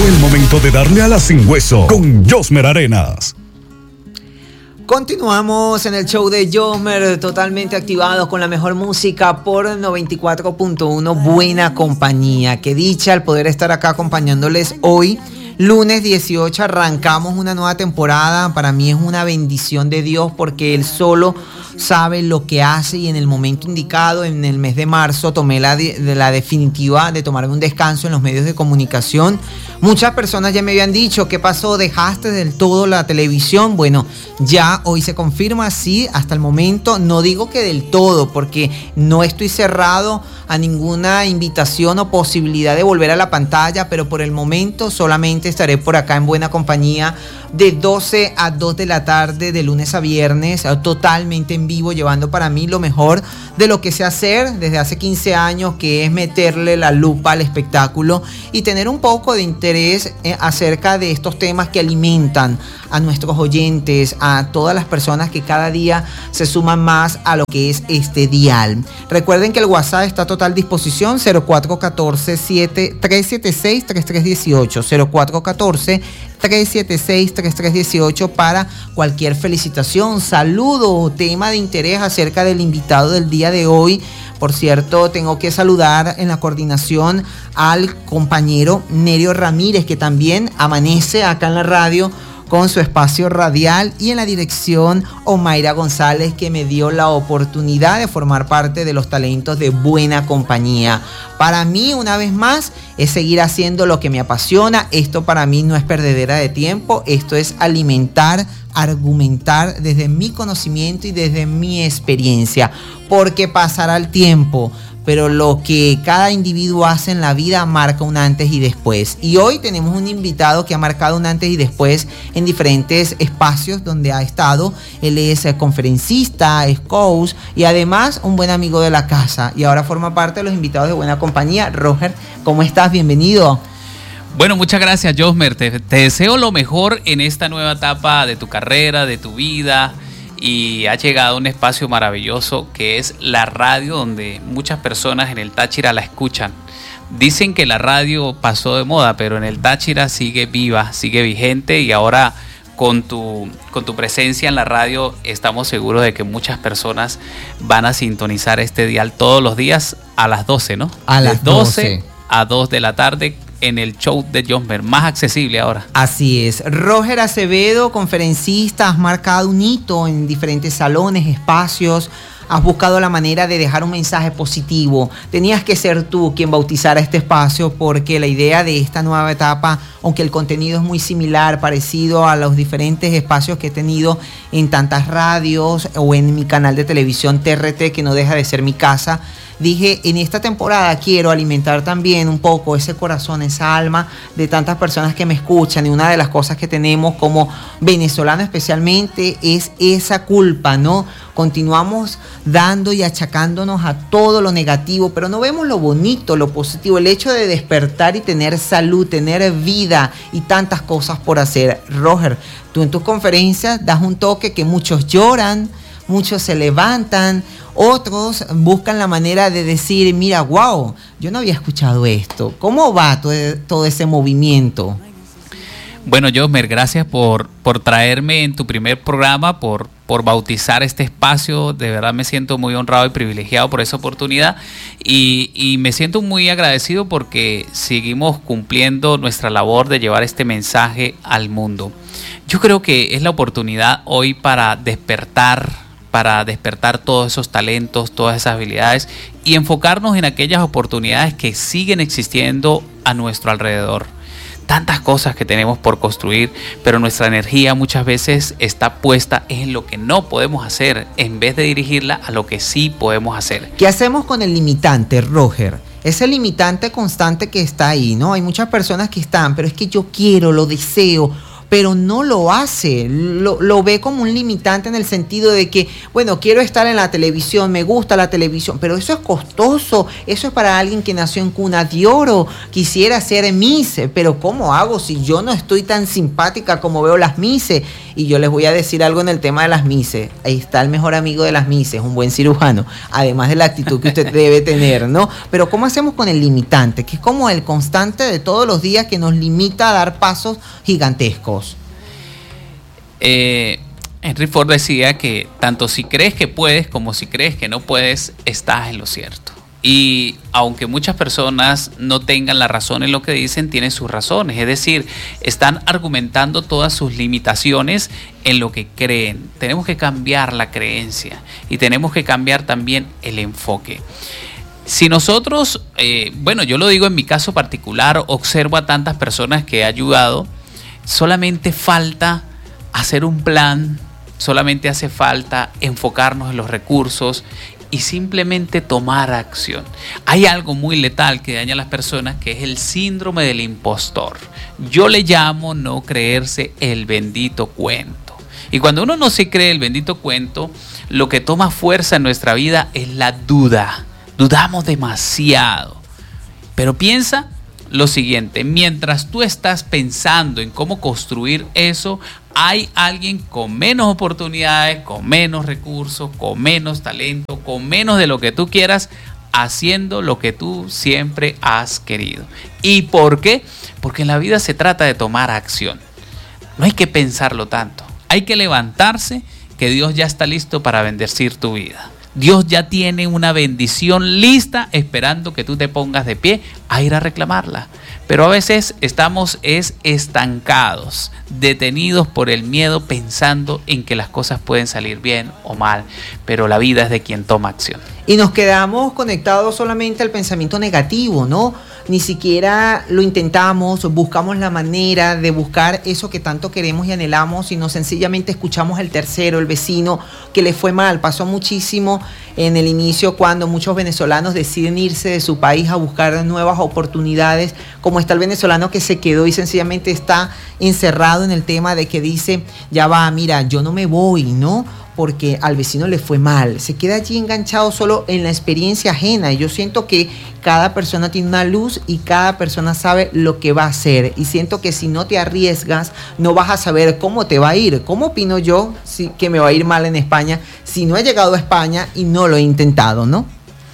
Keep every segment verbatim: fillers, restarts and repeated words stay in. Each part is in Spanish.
Llegó el momento de darle a la sin hueso con Josmer Arenas. Continuamos en el show de Josmer, totalmente activados con la mejor música por noventa y cuatro punto uno, Buena Compañía. Qué dicha el poder estar acá acompañándoles hoy. Lunes dieciocho arrancamos una nueva temporada. Para mí es una bendición de Dios porque Él solo sabe lo que hace, y en el momento indicado, en el mes de marzo, tomé la, de, de la definitiva de tomarme un descanso en los medios de comunicación. Muchas personas ya me habían dicho, ¿qué pasó? ¿Dejaste del todo la televisión? Bueno, ya hoy se confirma, sí, hasta el momento. No digo que del todo, porque no estoy cerrado a ninguna invitación o posibilidad de volver a la pantalla, pero por el momento solamente estaré por acá en Buena Compañía de doce a dos de la tarde, de lunes a viernes, totalmente en vivo, llevando para mí lo mejor de lo que sé hacer desde hace quince años, que es meterle la lupa al espectáculo y tener un poco de interés acerca de estos temas que alimentan a nuestros oyentes, a todas las personas que cada día se suman más a lo que es este dial. Recuerden que el WhatsApp está a total disposición, cero cuatro uno cuatro, tres siete seis, tres tres uno ocho, cero cuatro uno cuatro, tres siete seis, tres tres uno ocho para cualquier felicitación, saludo o tema de interés acerca del invitado del día de hoy. Por cierto, tengo que saludar en la coordinación al compañero Nerio Ramírez, que también amanece acá en la radio con su espacio radial, y en la dirección Omaira González, que me dio la oportunidad de formar parte de los talentos de Buena Compañía. Para mí, una vez más, es seguir haciendo lo que me apasiona. Esto para mí no es perdedera de tiempo, esto es alimentar, argumentar desde mi conocimiento y desde mi experiencia, porque pasará el tiempo, pero lo que cada individuo hace en la vida marca un antes y después. Y hoy tenemos un invitado que ha marcado un antes y después en diferentes espacios donde ha estado. Él es conferencista, es coach y además un buen amigo de la casa. Y ahora forma parte de los invitados de Buena Compañía. Roger, ¿cómo estás? Bienvenido. Bueno, muchas gracias, Josmer. Te, te deseo lo mejor en esta nueva etapa de tu carrera, de tu vida. Y ha llegado a un espacio maravilloso que es la radio, donde muchas personas en el Táchira la escuchan. Dicen que la radio pasó de moda, pero en el Táchira sigue viva, sigue vigente, y ahora con tu, con tu presencia en la radio estamos seguros de que muchas personas van a sintonizar este dial todos los días a las doce, ¿no? A las doce a dos de la tarde en el show de Josmer, más accesible ahora. Así es. Roger Acevedo, conferencista, has marcado un hito en diferentes salones, espacios, has buscado la manera de dejar un mensaje positivo. Tenías que ser tú quien bautizara este espacio, porque la idea de esta nueva etapa, aunque el contenido es muy similar, parecido a los diferentes espacios que he tenido en tantas radios o en mi canal de televisión T R T, que no deja de ser mi casa, dije, en esta temporada quiero alimentar también un poco ese corazón, esa alma de tantas personas que me escuchan. Y una de las cosas que tenemos como venezolanos especialmente es esa culpa, ¿no? Continuamos dando y achacándonos a todo lo negativo, pero no vemos lo bonito, lo positivo, el hecho de despertar y tener salud, tener vida y tantas cosas por hacer. Roger, tú en tus conferencias das un toque que muchos lloran, muchos se levantan, otros buscan la manera de decir, mira, wow, yo no había escuchado esto. ¿Cómo va todo, todo ese movimiento? Bueno, Josmer, gracias por, por traerme en tu primer programa, por, por bautizar este espacio. De verdad me siento muy honrado y privilegiado por esa oportunidad, y, y me siento muy agradecido porque seguimos cumpliendo nuestra labor de llevar este mensaje al mundo. Yo creo que es la oportunidad hoy para despertar, para despertar todos esos talentos, todas esas habilidades, y enfocarnos en aquellas oportunidades que siguen existiendo a nuestro alrededor. Tantas cosas que tenemos por construir, pero nuestra energía muchas veces está puesta en lo que no podemos hacer, en vez de dirigirla a lo que sí podemos hacer. ¿Qué hacemos con el limitante, Roger? Ese limitante constante que está ahí, ¿no? Hay muchas personas que están, pero es que yo quiero, lo deseo, pero no lo hace, lo, lo ve como un limitante en el sentido de que, bueno, quiero estar en la televisión, me gusta la televisión, pero eso es costoso, eso es para alguien que nació en cuna de oro, quisiera ser Miss, pero ¿cómo hago si yo no estoy tan simpática como veo las Misses? Y yo les voy a decir algo en el tema de las Misses, ahí está el mejor amigo de las Misses, un buen cirujano, además de la actitud que usted debe tener, ¿no? Pero ¿cómo hacemos con el limitante? Que es como el constante de todos los días que nos limita a dar pasos gigantescos. Eh, Henry Ford decía que tanto si crees que puedes como si crees que no puedes, estás en lo cierto. Y aunque muchas personas no tengan la razón en lo que dicen, tienen sus razones. Es decir, están argumentando todas sus limitaciones en lo que creen. Tenemos que cambiar la creencia y tenemos que cambiar también el enfoque. Si nosotros, eh, bueno, yo lo digo en mi caso particular, observo a tantas personas que he ayudado, solamente falta hacer un plan, solamente hace falta enfocarnos en los recursos y simplemente tomar acción. Hay algo muy letal que daña a las personas, que es el síndrome del impostor. Yo le llamo no creerse el bendito cuento. Y cuando uno no se cree el bendito cuento, lo que toma fuerza en nuestra vida es la duda. Dudamos demasiado. Pero piensa lo siguiente, mientras tú estás pensando en cómo construir eso, hay alguien con menos oportunidades, con menos recursos, con menos talento, con menos de lo que tú quieras, haciendo lo que tú siempre has querido. ¿Y por qué? Porque en la vida se trata de tomar acción. No hay que pensarlo tanto. Hay que levantarse, que Dios ya está listo para bendecir tu vida. Dios ya tiene una bendición lista esperando que tú te pongas de pie a ir a reclamarla. Pero a veces estamos es estancados, detenidos por el miedo, pensando en que las cosas pueden salir bien o mal. Pero la vida es de quien toma acción. Y nos quedamos conectados solamente al pensamiento negativo, ¿no? Ni siquiera lo intentamos, buscamos la manera de buscar eso que tanto queremos y anhelamos, sino sencillamente escuchamos al tercero, el vecino, que le fue mal. Pasó muchísimo en el inicio cuando muchos venezolanos deciden irse de su país a buscar nuevas oportunidades, como está el venezolano que se quedó y sencillamente está encerrado en el tema de que dice, ya va, mira, yo no me voy, ¿no? Porque al vecino le fue mal, se queda allí enganchado solo en la experiencia ajena. Y yo siento que cada persona tiene una luz y cada persona sabe lo que va a hacer, y siento que si no te arriesgas no vas a saber cómo te va a ir. ¿Cómo opino yo si, que me va a ir mal en España si no he llegado a España y no lo he intentado, ¿no?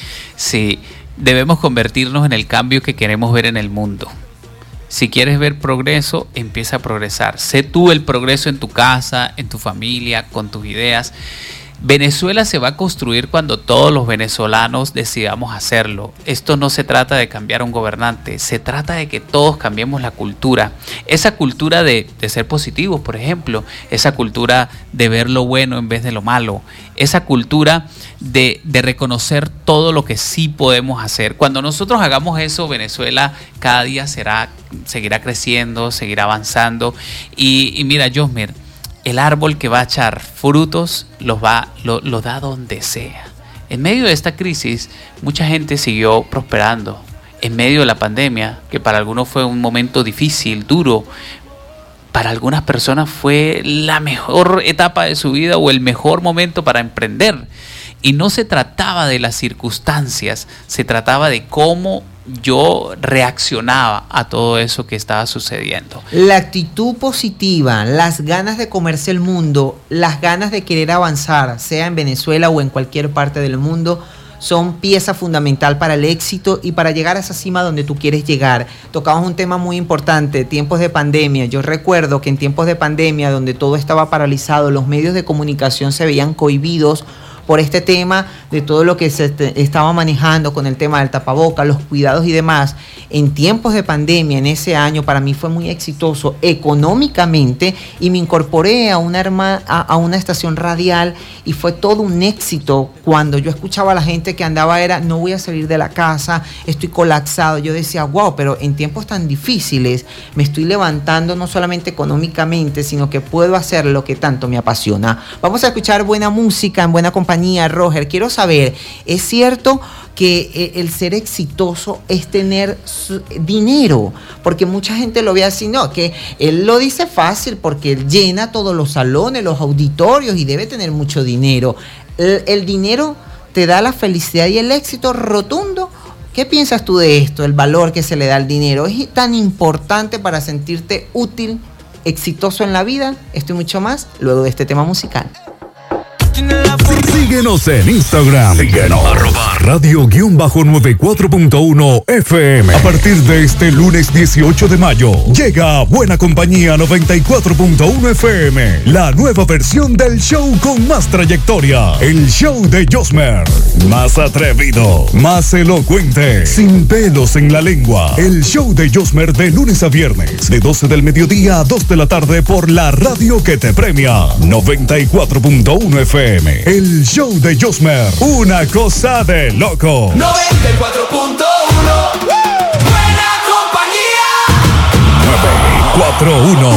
Sí, debemos convertirnos en el cambio que queremos ver en el mundo. Si quieres ver progreso, empieza a progresar. Sé tú el progreso en tu casa, en tu familia, con tus ideas. Venezuela se va a construir cuando todos los venezolanos decidamos hacerlo. Esto no se trata de cambiar a un gobernante, se trata de que todos cambiemos la cultura. Esa cultura de, de ser positivos, por ejemplo, esa cultura de ver lo bueno en vez de lo malo, esa cultura de, de reconocer todo lo que sí podemos hacer. Cuando nosotros hagamos eso, Venezuela cada día será, seguirá creciendo, seguirá avanzando. Y, y mira, Josmer, el árbol que va a echar frutos los, va, lo, los da donde sea. En medio de esta crisis, mucha gente siguió prosperando. En medio de la pandemia, que para algunos fue un momento difícil, duro, para algunas personas fue la mejor etapa de su vida o el mejor momento para emprender. Y no se trataba de las circunstancias, se trataba de cómo yo reaccionaba a todo eso que estaba sucediendo. La actitud positiva, las ganas de comerse el mundo, las ganas de querer avanzar, sea en Venezuela o en cualquier parte del mundo, son pieza fundamental para el éxito y para llegar a esa cima donde tú quieres llegar. Tocamos un tema muy importante, tiempos de pandemia. Yo recuerdo que en tiempos de pandemia, donde todo estaba paralizado, los medios de comunicación se veían cohibidos por este tema de todo lo que se estaba manejando con el tema del tapaboca, los cuidados y demás. En tiempos de pandemia, en ese año, para mí fue muy exitoso económicamente y me incorporé a una, herma, a, a una estación radial y fue todo un éxito. Cuando yo escuchaba a la gente que andaba era, no voy a salir de la casa, estoy colapsado. Yo decía, wow, pero en tiempos tan difíciles me estoy levantando no solamente económicamente, sino que puedo hacer lo que tanto me apasiona. Vamos a escuchar buena música en buena compañía. Roger, quiero saber saber, ¿es cierto que el ser exitoso es tener dinero? Porque mucha gente lo ve así, no, que él lo dice fácil porque él llena todos los salones, los auditorios y debe tener mucho dinero. El, el dinero te da la felicidad y el éxito rotundo. ¿Qué piensas tú de esto? El valor que se le da al dinero, ¿es tan importante para sentirte útil, exitoso en la vida? Esto y mucho más luego de este tema musical. Síguenos en Instagram. Síguenos. Arroba radio-noventa y cuatro punto uno F M. A partir de este lunes dieciocho de mayo, llega Buena Compañía noventa y cuatro punto uno F M. La nueva versión del show con más trayectoria. El show de Josmer. Más atrevido, más elocuente, sin pelos en la lengua. El show de Josmer de lunes a viernes, de doce del mediodía a dos de la tarde por la radio que te premia. noventa y cuatro punto uno F M. El show de Josmer, una cosa de loco. noventa y cuatro punto uno Buena Compañía. nueve cuatro uno